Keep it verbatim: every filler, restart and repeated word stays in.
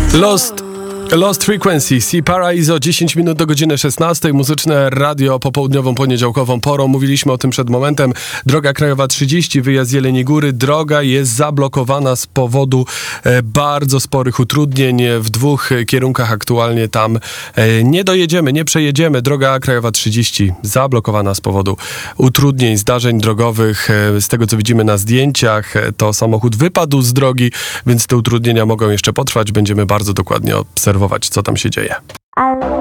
Lost Lost Frequency, Sea Paraiso, dziesięć minut do godziny szesnastej, muzyczne radio popołudniową, poniedziałkową porą. Mówiliśmy o tym przed momentem. Droga krajowa trzydzieści, wyjazd z Jeleniej Góry. Droga jest zablokowana z powodu e, bardzo sporych utrudnień w dwóch kierunkach. Aktualnie tam e, nie dojedziemy, nie przejedziemy. Droga krajowa trzydzieści zablokowana z powodu utrudnień, zdarzeń drogowych. E, z tego, co widzimy na zdjęciach, e, to samochód wypadł z drogi, więc te utrudnienia mogą jeszcze potrwać. Będziemy bardzo dokładnie obserwować, co tam się dzieje.